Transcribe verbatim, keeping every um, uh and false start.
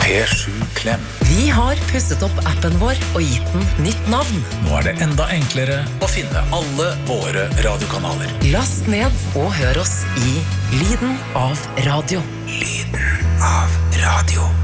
P sju Klem. Vi har pusset opp appen vår og gitt den nytt navn. Nå er det enda enklere å finne alle våre radiokanaler. Last ned og hør oss i Lyden av radio. Lyden av radio.